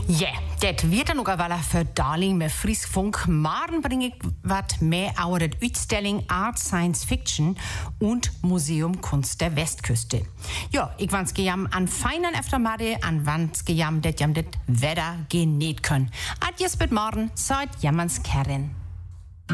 Ja, det wird nog wel verdaling met Fries Funk. Morgen bring ich wat mehr over de Uitstelling Art Science Fiction und Museum Kunst der Westküste. Ja, ich wünsche jam an feinen Eftermiddag, an wünsche jam det Wetter genießen können. Adjes bis morgen, seid jammers Kerin.